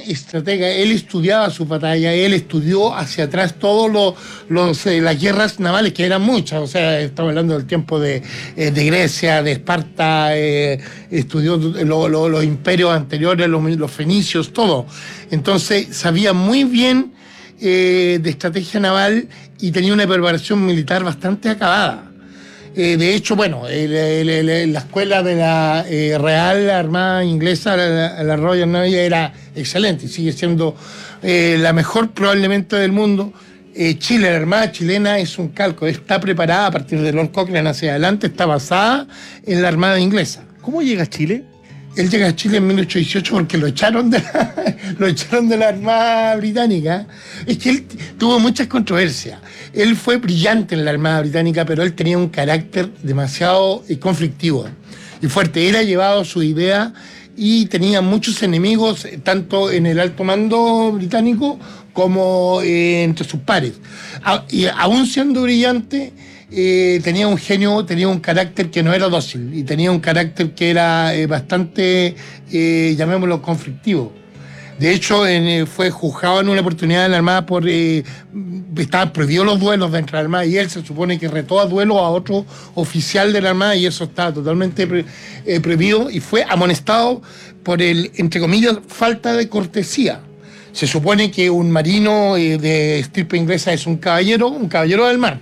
estratega, él estudiaba su batalla, él estudió hacia atrás todos las guerras navales, que eran muchas, o sea, estamos hablando del tiempo de Grecia, de Esparta, estudió los imperios anteriores, los fenicios, todo. Entonces sabía muy bien de estrategia naval y tenía una preparación militar bastante acabada. De hecho, bueno, la escuela de la Real Armada Inglesa, la Royal Navy, era excelente y sigue siendo la mejor probablemente del mundo. Chile, la Armada chilena es un calco, está preparada a partir de Lord Cochrane hacia adelante, está basada en la Armada inglesa. ¿Cómo llega a Chile? Él llega a Chile en 1818 porque lo echaron de la Armada Británica. Es que él tuvo muchas controversias. Él fue brillante en la Armada Británica, pero él tenía un carácter demasiado conflictivo y fuerte. Él ha llevado su idea y tenía muchos enemigos, tanto en el alto mando británico como entre sus pares. Y aún siendo brillante, tenía un genio, tenía un carácter que no era dócil y tenía un carácter que era bastante, llamémoslo, conflictivo. De hecho, fue juzgado en una oportunidad en la Armada por... estaban prohibidos los duelos dentro de la Armada y él se supone que retó a duelo a otro oficial de la Armada y eso estaba totalmente prohibido y fue amonestado por entre comillas, falta de cortesía. Se supone que un marino de estirpe inglesa es un caballero del mar.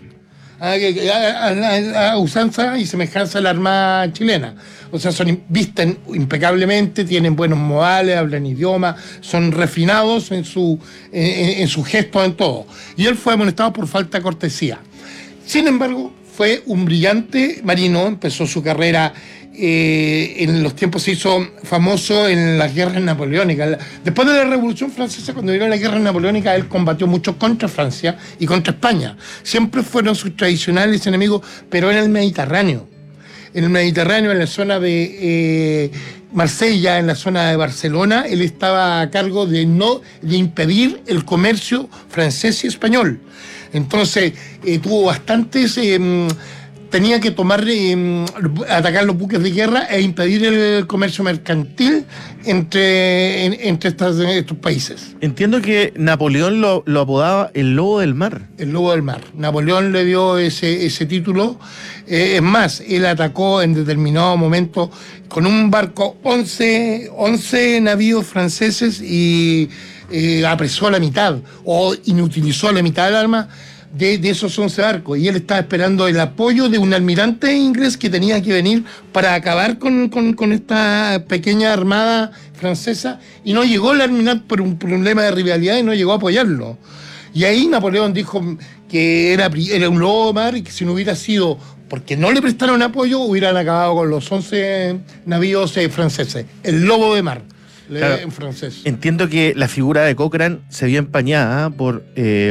A usanza y semejanza a la Armada chilena. O sea, visten impecablemente, tienen buenos modales, hablan idioma, son refinados en su gesto, en todo. Y él fue amonestado por falta de cortesía. Sin embargo, fue un brillante marino, empezó su carrera en los tiempos, se hizo famoso en las guerras napoleónicas. Después de la Revolución Francesa, cuando vino la guerra napoleónica, él combatió mucho contra Francia y contra España. Siempre fueron sus tradicionales enemigos, pero en el Mediterráneo. En el Mediterráneo, en la zona de Marsella, en la zona de Barcelona, él estaba a cargo de impedir el comercio francés y español. Entonces, tuvo bastantes... tenía que atacar los buques de guerra e impedir el comercio mercantil entre estos países. Entiendo que Napoleón lo apodaba el Lobo del Mar. El Lobo del Mar. Napoleón le dio ese título. Es más, él atacó en determinado momento con un barco 11 navíos franceses y apresó a la mitad o inutilizó la mitad del arma de esos 11 barcos, y él estaba esperando el apoyo de un almirante inglés que tenía que venir para acabar con esta pequeña armada francesa, y no llegó el almirante por un problema de rivalidad y no llegó a apoyarlo. Y ahí Napoleón dijo que era un lobo de mar y que si no hubiera sido porque no le prestaron apoyo, hubieran acabado con los 11 navíos franceses. El lobo de mar. Claro, en francés. Entiendo que la figura de Cochrane se vio empañada por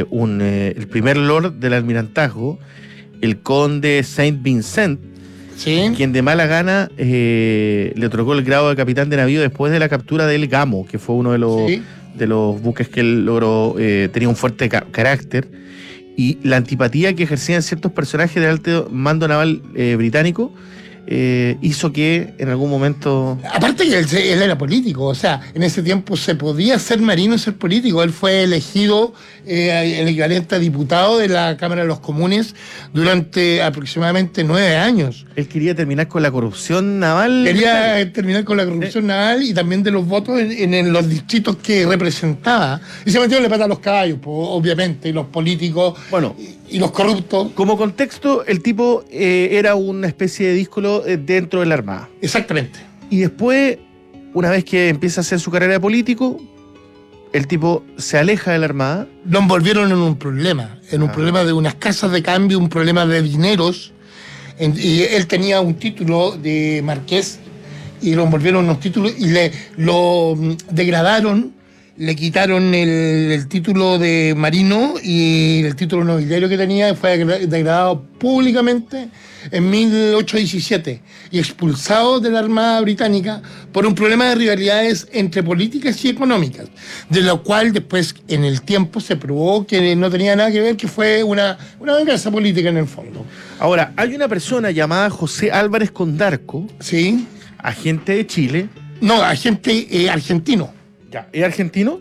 el primer lord del almirantazgo, el conde Saint-Vincent, ¿sí?, quien de mala gana le otorgó el grado de capitán de navío después de la captura del Gamo, que fue uno de los buques que él logró. Tenía un fuerte carácter, y la antipatía que ejercían ciertos personajes del alto mando naval británico hizo que en algún momento... Aparte que él era político, o sea, en ese tiempo se podía ser marino y ser político. Él fue elegido el equivalente a diputado de la Cámara de los Comunes durante aproximadamente 9 años. Él quería terminar con la corrupción naval. Quería terminar con la corrupción naval y también de los votos en los distritos que representaba. Y se metió en la pata a los caballos, pues, obviamente, y los políticos, bueno, y los corruptos. Como contexto, el tipo era una especie de díscolo dentro de la Armada. Exactamente. Y después, una vez que empieza a hacer su carrera de político, el tipo se aleja de la Armada. Lo envolvieron en un problema de unas casas de cambio, un problema de dineros. Y él tenía un título de marqués y lo envolvieron en unos títulos y lo degradaron. Le quitaron el título de marino y el título nobiliario que tenía, fue degradado públicamente en 1817 y expulsado de la Armada Británica por un problema de rivalidades entre políticas y económicas, de lo cual después en el tiempo se probó que no tenía nada que ver, que fue una venganza política en el fondo. Ahora, hay una persona llamada José Álvarez Condarco, ¿sí?, agente de Chile. No, agente argentino. ¿Es argentino?